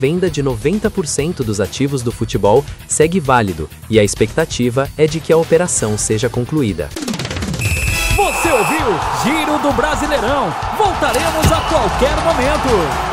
venda de 90% dos ativos do futebol segue válido e a expectativa é de que a operação seja concluída. Você ouviu Giro do Brasileirão. Voltaremos a qualquer momento.